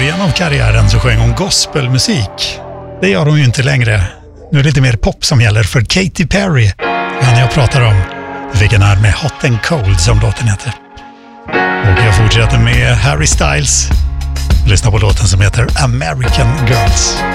början av karriären så sjöng hon gospelmusik. Det gör hon ju inte längre. Nu är det lite mer pop som gäller för Katy Perry. Han jag pratar om. Du fick en här med Hot and Cold som låten heter. Och jag fortsätter med Harry Styles. Lyssna på låten som heter American Girls.